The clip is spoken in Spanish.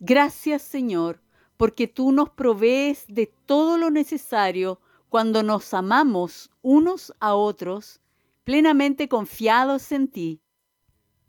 Gracias, Señor, porque tú nos provees de todo lo necesario cuando nos amamos unos a otros, plenamente confiados en ti.